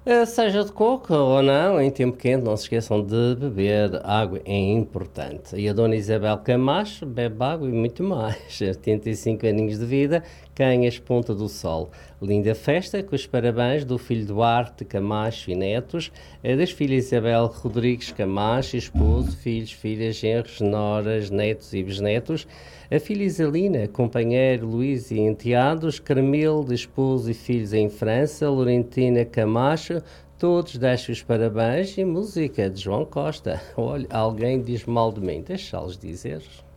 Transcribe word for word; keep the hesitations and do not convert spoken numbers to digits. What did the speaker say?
Eh, Seja de coco ou não, em tempo quente, não se esqueçam de beber água, é importante. E a Dona Isabel Camacho bebe água e muito mais. oitenta e cinco aninhos de vida, Canhas Ponta do Sol. Linda festa, com os parabéns do filho Duarte Camacho e netos, eh, das filhas Isabel Rodrigues Camacho, esposo, filhos, filhas, genros, noras, netos e bisnetos, a filha Isalina, companheiro Luís e enteados, Carmelo, esposo e filhos em França, Laurentina Camacho, todos deixam os parabéns e música de João Costa. Olha, alguém diz mal de mim, deixá-los dizer.